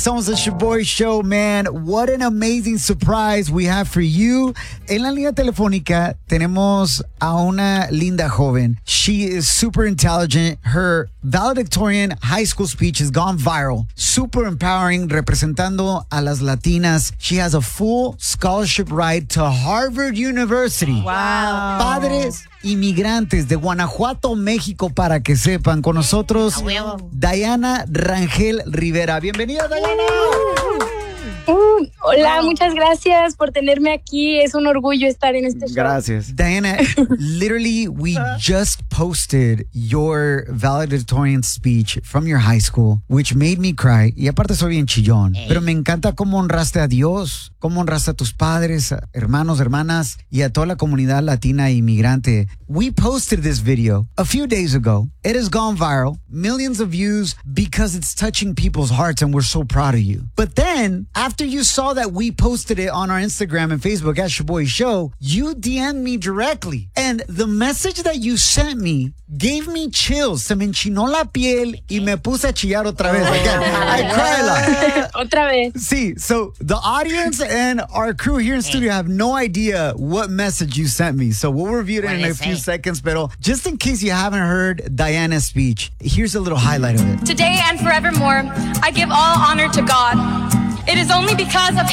Somos the Shoboy Show, man. What an amazing surprise we have for you. En la línea telefónica tenemos a una linda joven. She is super intelligent. Her valedictorian high school speech has gone viral. Super empowering, representando a las latinas. She has a full scholarship ride to Harvard University. Wow. Padres inmigrantes de Guanajuato, México, para que sepan. Con nosotros, Diana Rangel Rivera. Bienvenida, Diana. Hola, muchas gracias por tenerme aquí. Es un orgullo estar en este show. Gracias. Diana, literally, we just posted your valedictorian speech from your high school, which made me cry. Y aparte soy bien chillón. Pero me encanta cómo honraste a Dios, cómo honraste a tus padres, hermanos, hermanas, y a toda la comunidad latina e inmigrante. We posted this video a few days ago. It has gone viral, millions of views, because it's touching people's hearts, and we're so proud of you. But then, after you saw that we posted it on our Instagram and Facebook at Shoboy Show, you DM'd me directly. And the message that you sent me gave me chills. Se me enchinó la piel y me puse a chillar otra vez. Again, I cry a lot. Otra vez. See, so the audience and our crew here in studio have no idea what message you sent me. So we'll review it in a few seconds. But just in case you haven't heard Diana's speech, here's a little highlight of it. Today and forevermore, I give all honor to God. It is only because of